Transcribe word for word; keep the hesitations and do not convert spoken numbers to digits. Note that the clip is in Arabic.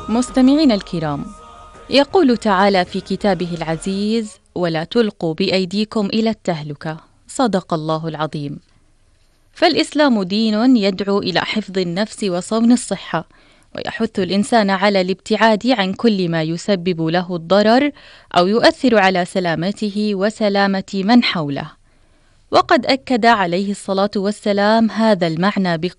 مستمعينا الكرام، يقول تعالى في كتابه العزيز: ولا تلقوا بأيديكم إلى التهلكة. صدق الله العظيم. فالإسلام دين يدعو إلى حفظ النفس وصون الصحة، ويحث الإنسان على الابتعاد عن كل ما يسبب له الضرر أو يؤثر على سلامته وسلامة من حوله. وقد أكد عليه الصلاة والسلام هذا المعنى